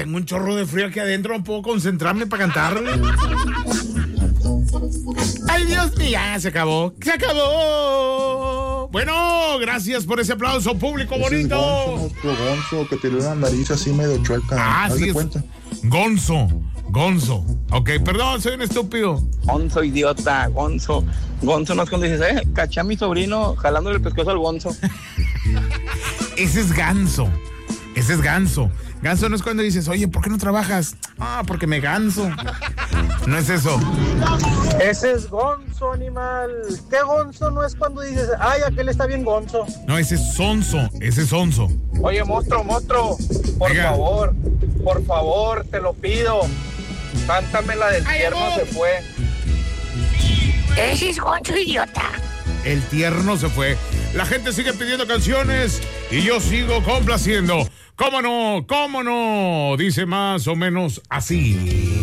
tengo un chorro de frío aquí adentro, no puedo concentrarme para cantarle. Ay, Dios mío, ya se acabó. ¡Se acabó! Bueno, gracias por ese aplauso, público bonito. Otro Gonzo que tiene una nariz así medio chueca. Ah, sí, cuenta. Gonzo. Ok, perdón, soy un estúpido. Gonzo, idiota, Gonzo. Gonzo no es cuando dices, caché a mi sobrino jalándole el pescuezo al Gonzo. Ese es ganso. Ganso no es cuando dices, oye, ¿por qué no trabajas? Ah, porque me ganso. No es eso. Ese es gonzo, animal. ¿Qué gonzo no es cuando dices, ay, aquel está bien gonzo? No, ese es sonso. Oye, monstruo, por favor, te lo pido. Cántame la del tierno se fue. Ese es gonzo, idiota. El tierno se fue. La gente sigue pidiendo canciones y yo sigo complaciendo. ¿Cómo no? Dice más o menos así.